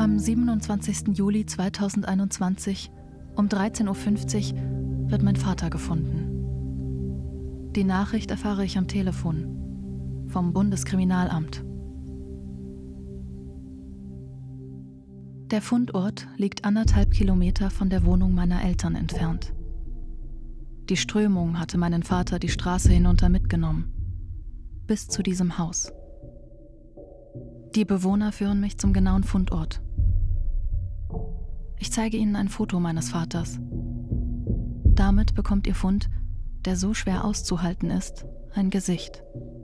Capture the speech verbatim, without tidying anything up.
Am siebenundzwanzigsten Juli zweitausendeinundzwanzig um dreizehn Uhr fünfzig wird mein Vater gefunden. Die Nachricht erfahre ich am Telefon vom Bundeskriminalamt. Der Fundort liegt anderthalb Kilometer von der Wohnung meiner Eltern entfernt. Die Strömung hatte meinen Vater die Straße hinunter mitgenommen, bis zu diesem Haus. Die Bewohner führen mich zum genauen Fundort. Ich zeige ihnen ein Foto meines Vaters. Damit bekommt ihr Fund, der so schwer auszuhalten ist, ein Gesicht.